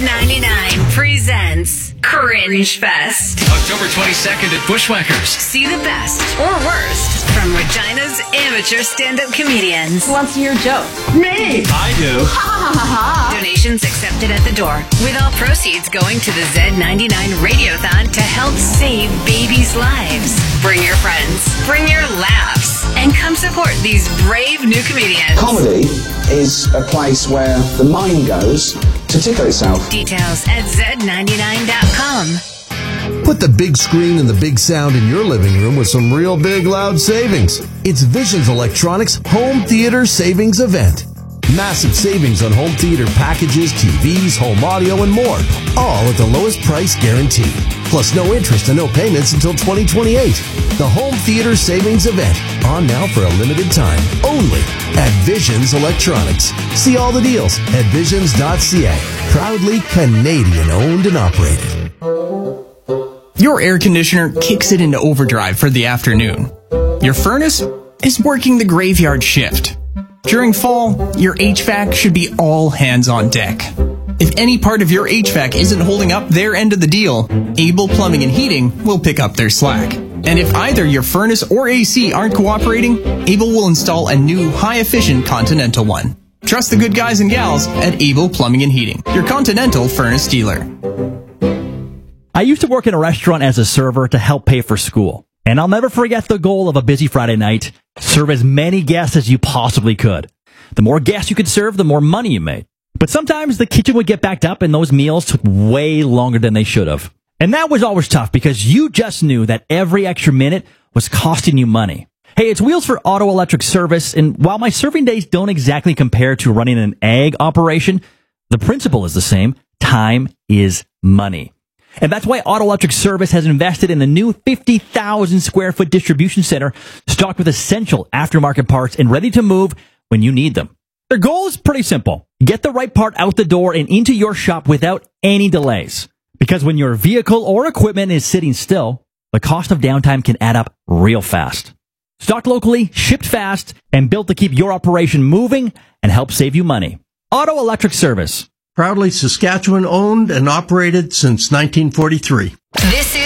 Z99 presents Cringe Fest. October 22nd at Bushwhackers. See the best or worst from Regina's amateur stand-up comedians. Who wants to hear a joke? Me! I do. Donations accepted at the door, with all proceeds going to the Z99 Radiothon to help save babies' lives. Bring your friends, bring your laughs, and come support these brave new comedians. Comedy is a place where the mind goes to tickle itself. Details at Z99.com. Put the big screen and the big sound in your living room with some real big loud savings. It's Visions Electronics Home Theater Savings Event. Massive savings on home theater packages, TVs, home audio, and more. All at the lowest price guaranteed. Plus no interest and no payments until 2028. The Home Theater Savings Event. On now for a limited time. Only at Visions Electronics. See all the deals at visions.ca. Proudly Canadian owned and operated. Your air conditioner kicks it into overdrive for the afternoon. Your furnace is working the graveyard shift. During fall, your HVAC should be all hands on deck. If any part of your HVAC isn't holding up their end of the deal, Able Plumbing and Heating will pick up their slack. And if either your furnace or AC aren't cooperating, Able will install a new, high-efficient Continental one. Trust the good guys and gals at Able Plumbing and Heating, your Continental furnace dealer. I used to work in a restaurant as a server to help pay for school. And I'll never forget the goal of a busy Friday night: serve as many guests as you possibly could. The more guests you could serve, the more money you made. But sometimes the kitchen would get backed up and those meals took way longer than they should have. And that was always tough because you just knew that every extra minute was costing you money. Hey, it's Wheels for Auto Electric Service, and while my serving days don't exactly compare to running an ag operation, the principle is the same. Time is money. And that's why Auto Electric Service has invested in the new 50,000 square foot distribution center stocked with essential aftermarket parts and ready to move when you need them. Their goal is pretty simple. Get the right part out the door and into your shop without any delays. Because when your vehicle or equipment is sitting still, the cost of downtime can add up real fast. Stocked locally, shipped fast, and built to keep your operation moving and help save you money. Auto Electric Service. Proudly Saskatchewan owned and operated since 1943. This